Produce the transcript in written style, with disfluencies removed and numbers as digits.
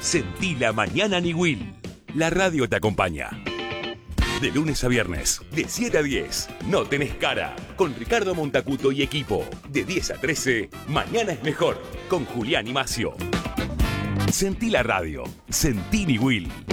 Sentí la mañana Niwil. La radio te acompaña. De lunes a viernes, de 7 a 10, No Tenés Cara, con Ricardo Montacuto y equipo. De 10 a 13, Mañana es Mejor, con Julián y Macio. Sentí la radio. Sentí Niwil.